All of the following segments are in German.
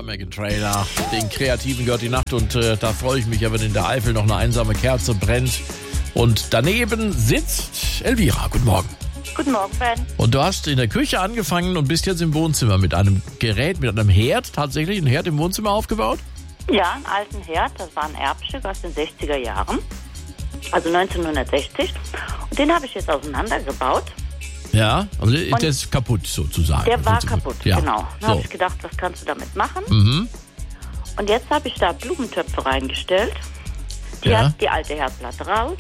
Megan Trainor. Den Kreativen gehört die Nacht und da freue ich mich ja, wenn in der Eifel noch eine einsame Kerze brennt. Und daneben sitzt Elvira. Guten Morgen. Guten Morgen, Ben. Und du hast in der Küche angefangen und bist jetzt im Wohnzimmer mit einem Gerät, mit einem Herd, tatsächlich einen Herd im Wohnzimmer aufgebaut? Ja, einen alten Herd, das war ein Erbstück aus den 60er Jahren, also 1960. Und den habe ich jetzt auseinandergebaut. Ja, also der ist kaputt sozusagen. Der war kaputt, ja. Genau. Dann So. habe ich gedacht, was kannst du damit machen? Mhm. Und jetzt habe ich da Blumentöpfe reingestellt. Die Ja. hat die alte Herdplatte raus.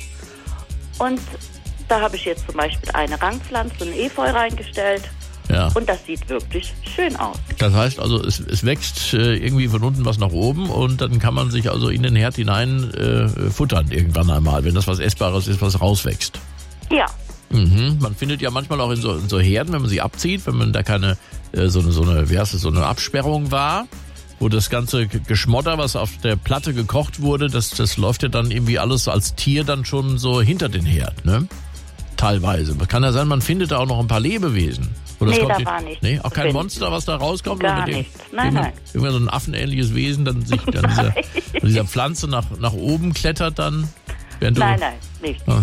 Und da habe ich jetzt zum Beispiel eine Rangpflanze, ein Efeu reingestellt. Ja. Und das sieht wirklich schön aus. Das heißt also, es wächst irgendwie von unten was nach oben und dann kann man sich also in den Herd hinein futtern irgendwann einmal, wenn das was Essbares ist, was rauswächst. Ja, Mhm. Man findet ja manchmal auch in so Herden, wenn man sie abzieht, wenn man da keine so eine Absperrung war, wo das ganze Geschmotter, was auf der Platte gekocht wurde, das läuft ja dann irgendwie alles als Tier dann schon so hinter den Herd, ne? Teilweise. Kann ja sein, man findet da auch noch ein paar Lebewesen. Oder Nee, kommt da war nichts Nee, auch zu kein finden. Monster, was da rauskommt? Gar Oder nichts. Nein. Irgendwann so ein affenähnliches Wesen, dann sich dann von dieser Pflanze nach oben klettert dann. Während du, Nein, nicht. Ja,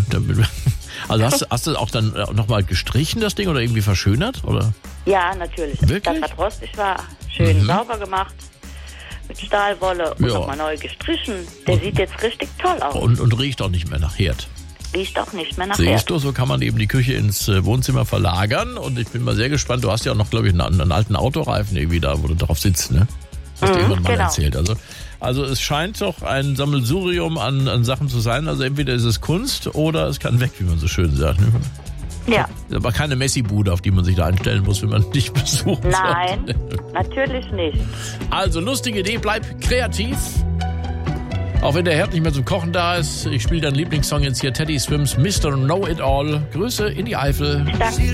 also hast du auch dann nochmal gestrichen, das Ding, oder irgendwie verschönert? Oder? Ja, natürlich. Wirklich? Das, was rostig war, schön sauber gemacht. Mit Stahlwolle und Ja. nochmal neu gestrichen. Der sieht jetzt richtig toll aus. Und riecht auch nicht mehr nach Herd. Riecht auch nicht mehr nach Herd. Siehst du, so kann man eben die Küche ins Wohnzimmer verlagern. Und ich bin mal sehr gespannt, du hast ja auch noch, glaube ich, einen alten Autoreifen irgendwie da, wo du drauf sitzt, ne? Hast du irgendwann mal genau. erzählt. Also es scheint doch ein Sammelsurium an Sachen zu sein. Also entweder ist es Kunst oder es kann weg, wie man so schön sagt. Ne? Ja. Aber keine Messi-Bude, auf die man sich da einstellen muss, wenn man nicht besucht. Nein, natürlich nicht. Also lustige Idee, bleib kreativ. Auch wenn der Herd nicht mehr zum Kochen da ist. Ich spiele deinen Lieblingssong jetzt hier, Teddy Swims Mr. Know It All. Grüße in die Eifel. Danke.